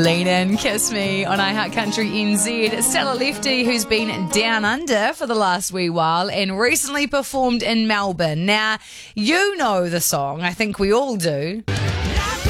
Lean In, Kiss Me on iHeart Country NZ. Stella Lefty, who's been down under for the last wee while and recently performed in Melbourne. Now, you know the song. I think we all do.